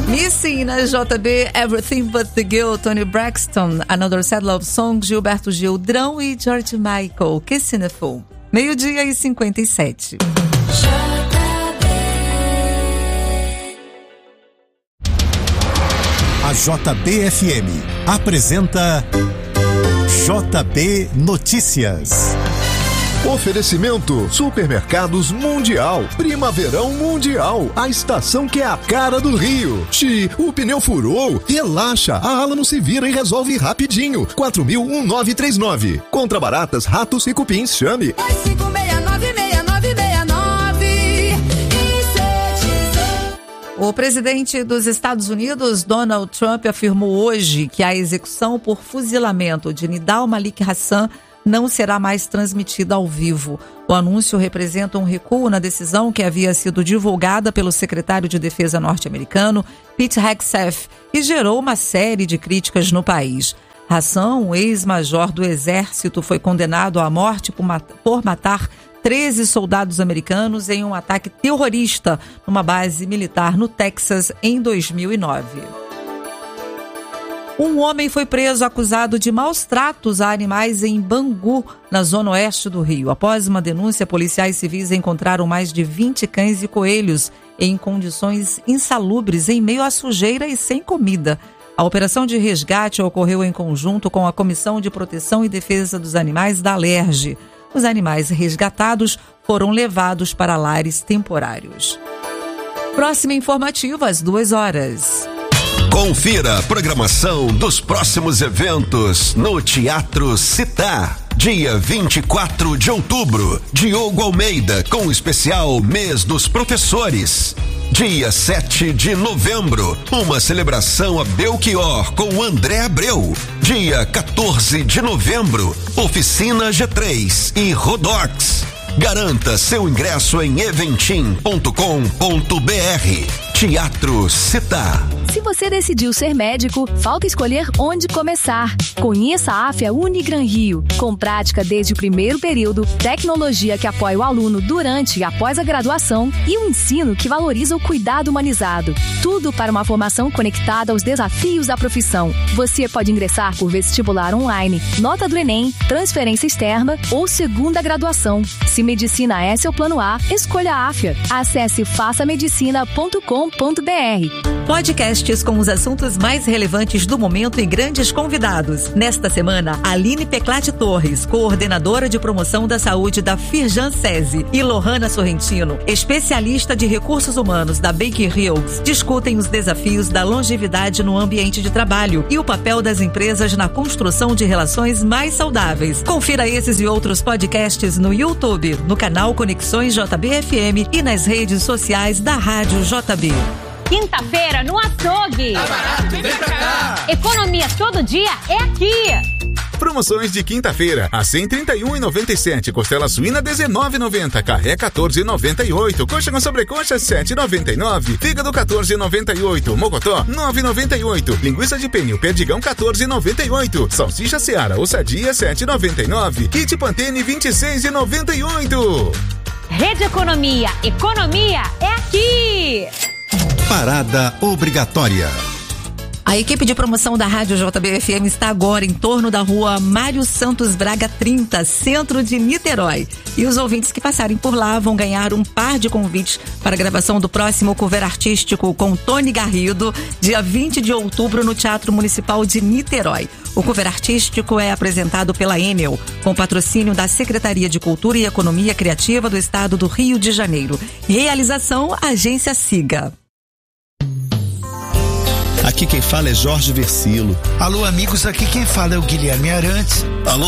Missing na JB, Everything But The Girl, Tony Braxton, Another Sad Love Song, Gilberto Gil, Drão e George Michael, Kissineful. 12h57. A JBFM apresenta JB Notícias. Oferecimento Supermercados Mundial, Primaverão Mundial, a estação que é a cara do Rio. O pneu furou? Relaxa, a Alamo se vira e resolve rapidinho. 4000-1939. Contra baratas, ratos e cupins, chame 2569-6969. O presidente dos Estados Unidos, Donald Trump, afirmou hoje que a execução por fuzilamento de Nidal Malik Hassan não será mais transmitida ao vivo. O anúncio representa um recuo na decisão que havia sido divulgada pelo secretário de Defesa norte-americano, Pete Hegseth, e gerou uma série de críticas no país. Hassan, um ex-major do Exército, foi condenado à morte por matar 13 soldados americanos em um ataque terrorista numa base militar no Texas em 2009. Um homem foi preso acusado de maus tratos a animais em Bangu, na zona oeste do Rio. Após uma denúncia, policiais civis encontraram mais de 20 cães e coelhos em condições insalubres, em meio à sujeira e sem comida. A operação de resgate ocorreu em conjunto com a Comissão de Proteção e Defesa dos Animais da Alerj. Os animais resgatados foram levados para lares temporários. Próximo informativo, às 2h. Confira a programação dos próximos eventos no Teatro Città. Dia 24 de outubro, Diogo Almeida com o especial Mês dos Professores. Dia 7 de novembro, uma celebração a Belchior com André Abreu. Dia 14 de novembro, Oficina G3 e Rodox. Garanta seu ingresso em eventim.com.br. Teatro Città. Se você decidiu ser médico, falta escolher onde começar. Conheça a AFIA Unigran Rio, com prática desde o primeiro período, tecnologia que apoia o aluno durante e após a graduação e um ensino que valoriza o cuidado humanizado. Tudo para uma formação conectada aos desafios da profissão. Você pode ingressar por vestibular online, nota do Enem, transferência externa ou segunda graduação. Se medicina é seu plano A, escolha a AFIA. Acesse façamedicina.com.br. Podcasts com os assuntos mais relevantes do momento e grandes convidados. Nesta semana, Aline Peclati Torres, coordenadora de promoção da saúde da Firjan SESI, e Lohana Sorrentino, especialista de recursos humanos da Baker Hughes, discutem os desafios da longevidade no ambiente de trabalho e o papel das empresas na construção de relações mais saudáveis. Confira esses e outros podcasts no YouTube, no canal Conexões JBFM e nas redes sociais da Rádio JB. Quinta-feira no açougue. Tá barato, vem pra cá. Economia todo dia é aqui. Promoções de quinta-feira. A 131,97. Costela suína 19,90. Carré 14,98. Coxa com sobrecoxa 7,99. Fígado 14,98. Mocotó 9,98. Linguiça de pernil perdigão 14,98. Salsicha Seara ou Sadia 7,99. Kit Pantene 26,98. Rede Economia. Economia é aqui. Parada obrigatória. A equipe de promoção da Rádio JBFM está agora em torno da rua Mário Santos Braga 30, centro de Niterói. E os ouvintes que passarem por lá vão ganhar um par de convites para a gravação do próximo cover artístico com Tony Garrido, dia 20 de outubro no Teatro Municipal de Niterói. O cover artístico é apresentado pela Enel, com patrocínio da Secretaria de Cultura e Economia Criativa do Estado do Rio de Janeiro. Realização Agência Siga. Aqui quem fala é Jorge Versilo. Alô, amigos, aqui quem fala é o Guilherme Arantes. Alô,